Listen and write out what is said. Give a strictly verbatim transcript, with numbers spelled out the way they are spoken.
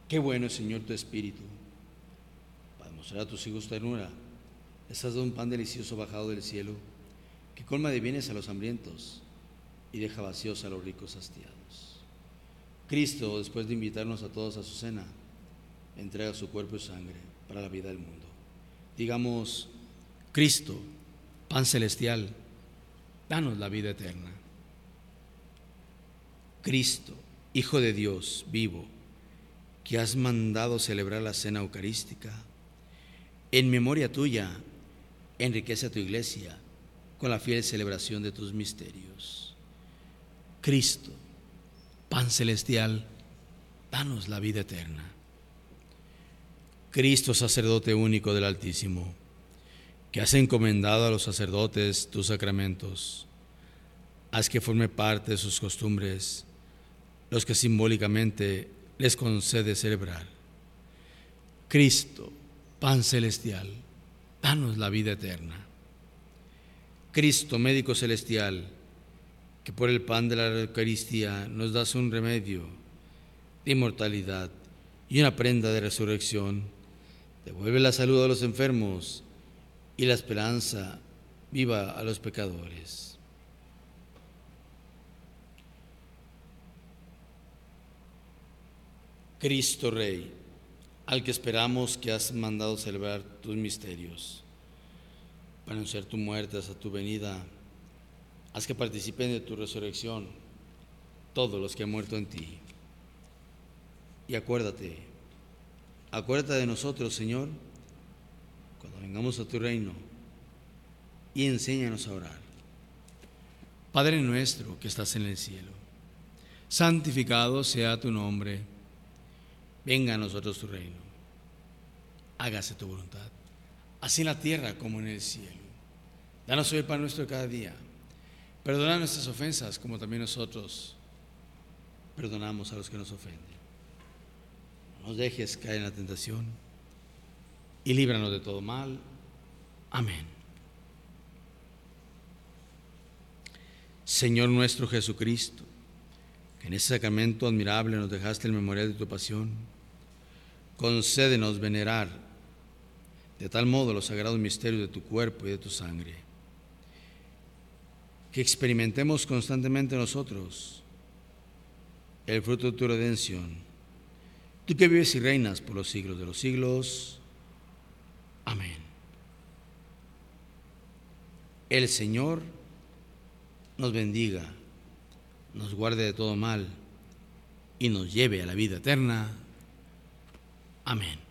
Qué bueno es, Señor, tu Espíritu. Para mostrar a tus hijos ternura, les has dado un pan delicioso bajado del cielo, que colma de bienes a los hambrientos y deja vacíos a los ricos hastiados. Cristo, después de invitarnos a todos a su cena, entrega su cuerpo y sangre para la vida del mundo. Digamos: Cristo, pan celestial, danos la vida eterna. Cristo, Hijo de Dios vivo, que has mandado celebrar la cena eucarística, en memoria tuya, enriquece a tu iglesia con la fiel celebración de tus misterios. Cristo, pan celestial, danos la vida eterna. Cristo, sacerdote único del Altísimo, que has encomendado a los sacerdotes tus sacramentos, haz que forme parte de sus costumbres los que simbólicamente les concede celebrar. Cristo, pan celestial, danos la vida eterna. Cristo, médico celestial, que por el pan de la Eucaristía nos das un remedio de inmortalidad y una prenda de resurrección, devuelve la salud a los enfermos y la esperanza viva a los pecadores. Cristo Rey, al que esperamos, que has mandado celebrar tus misterios, para anunciar tu muerte hasta tu venida, haz que participen de tu resurrección todos los que han muerto en ti. Y acuérdate, acuérdate de nosotros, Señor, cuando vengamos a tu reino, y enséñanos a orar. Padre nuestro que estás en el cielo, santificado sea tu nombre. Venga a nosotros tu reino. Hágase tu voluntad, así en la tierra como en el cielo. Danos hoy el pan nuestro de cada día. Perdona nuestras ofensas, como también nosotros perdonamos a los que nos ofenden. No nos dejes caer en la tentación y líbranos de todo mal. Amén. Señor nuestro Jesucristo, que en ese sacramento admirable nos dejaste el memorial de tu pasión, concédenos venerar de tal modo los sagrados misterios de tu cuerpo y de tu sangre, que experimentemos constantemente nosotros el fruto de tu redención, tú que vives y reinas por los siglos de los siglos. Amén. El Señor nos bendiga, nos guarde de todo mal y nos lleve a la vida eterna. Amén.